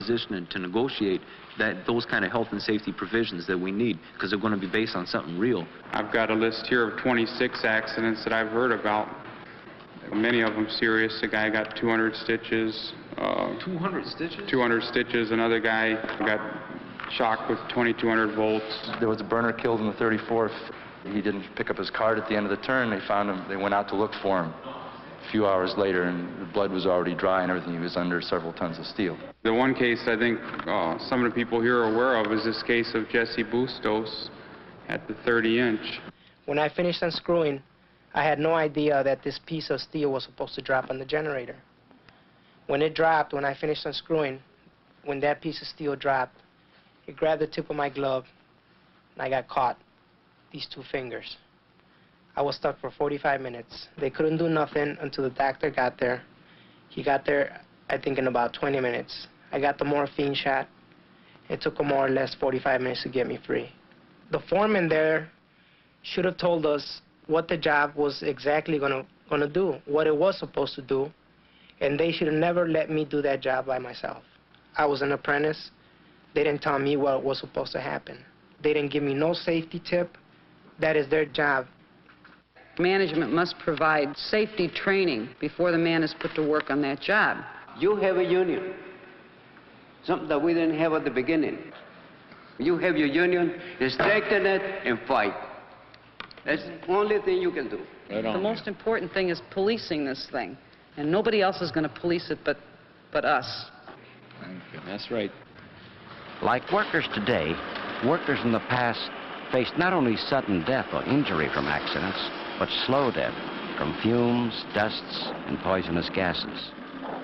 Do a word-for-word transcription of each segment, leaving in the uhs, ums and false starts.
position to negotiate that those kind of health and safety provisions that we need, because they're going to be based on something real. I've got a list here of twenty-six accidents that I've heard about. Many of them serious. A guy got two hundred stitches. Uh, two hundred stitches? two hundred stitches. Another guy got shocked with twenty-two hundred volts. There was a burner killed in the thirty-fourth. He didn't pick up his card at the end of the turn. They found him. They went out to look for him a few hours later, and the blood was already dry and everything. He was under several tons of steel. The one case I think uh, some of the people here are aware of is this case of Jesse Bustos at the thirty inch. When I finished unscrewing, I had no idea that this piece of steel was supposed to drop on the generator. When it dropped, when I finished unscrewing, when that piece of steel dropped, it grabbed the tip of my glove, and I got caught, these two fingers. I was stuck for forty-five minutes. They couldn't do nothing until the doctor got there. He got there, I think, in about twenty minutes. I got the morphine shot. It took him more or less forty-five minutes to get me free. The foreman there should have told us what the job was exactly gonna, gonna do, what it was supposed to do, and they should have never let me do that job by myself. I was an apprentice. They didn't tell me what was supposed to happen. They didn't give me no safety tip. That is their job. Management must provide safety training before the man is put to work on that job. You have a union, something that we didn't have at the beginning. You have your union, strengthen it and fight. That's the only thing you can do. The most important thing is policing this thing, and nobody else is going to police it but, but us. That's right. Like workers today, workers in the past faced not only sudden death or injury from accidents, but slow death from fumes, dusts, and poisonous gases.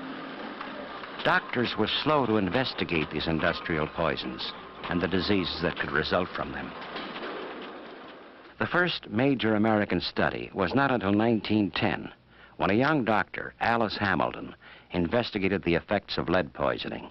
Doctors were slow to investigate these industrial poisons and the diseases that could result from them. The first major American study was not until nineteen ten, when a young doctor, Alice Hamilton, investigated the effects of lead poisoning.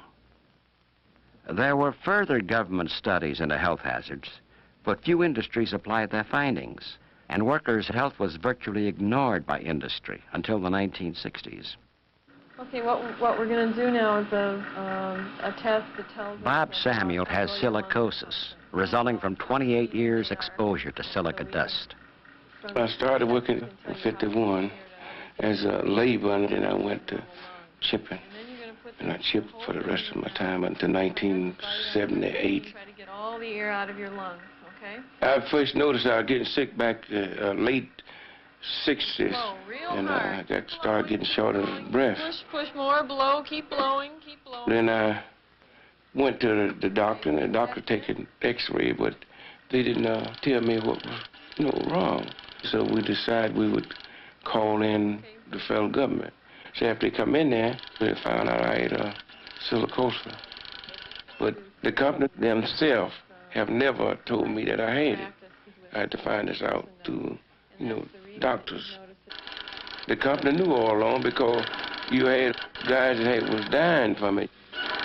There were further government studies into health hazards, but few industries applied their findings, and workers' health was virtually ignored by industry until the nineteen sixties. Okay, what, what we're going to do now is a, um, a test that tells us... Bob Samuel has silicosis, resulting from twenty-eight years exposure to silica dust. I started working in fifty-one as a labor, and then I went to chipping. And I chipped for the rest of my time until nineteen seventy-eight. Try to get all the air out of your lungs, okay? I first noticed I was getting sick back uh, uh, late sixties. Blow real and uh, hard. I got started getting short of breath. Push, push more, blow, keep blowing, keep blowing. Then I went to the, the doctor, and the doctor taking x-ray, but they didn't uh, tell me what was you know, wrong. So we decided we would call in the federal government. So after they come in there, they found out I had uh, silicosis. But the company themselves have never told me that I had it. I had to find this out through, you know, doctors. The company knew all along because you had guys that had, was dying from it.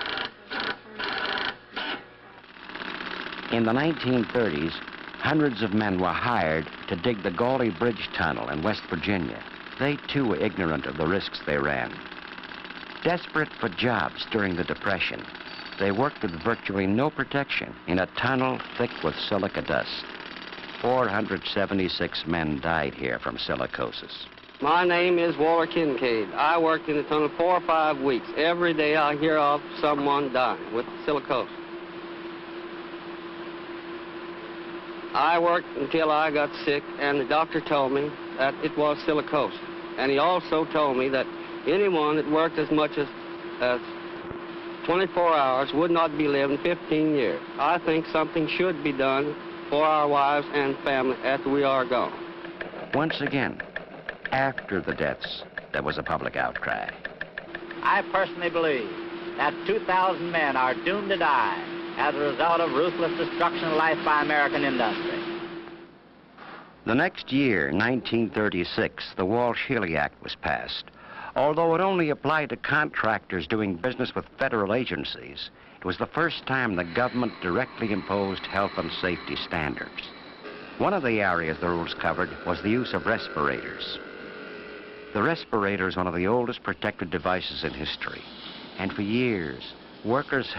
In the nineteen thirties, hundreds of men were hired to dig the Gauley Bridge Tunnel in West Virginia. They, too, were ignorant of the risks they ran. Desperate for jobs during the Depression, they worked with virtually no protection in a tunnel thick with silica dust. four hundred seventy-six men died here from silicosis. My name is Walter Kincaid. I worked in the tunnel four or five weeks. Every day I hear of someone dying with silicosis. I worked until I got sick, and the doctor told me that it was silicosis. And he also told me that anyone that worked as much as uh, twenty-four hours would not be living fifteen years. I think something should be done for our wives and family after we are gone. Once again, after the deaths, there was a public outcry. I personally believe that two thousand men are doomed to die as a result of ruthless destruction of life by American industry. The next year, nineteen thirty-six, the Walsh-Healy Act was passed. Although it only applied to contractors doing business with federal agencies, it was the first time the government directly imposed health and safety standards. One of the areas the rules covered was the use of respirators. The respirator is one of the oldest protective devices in history, and for years, workers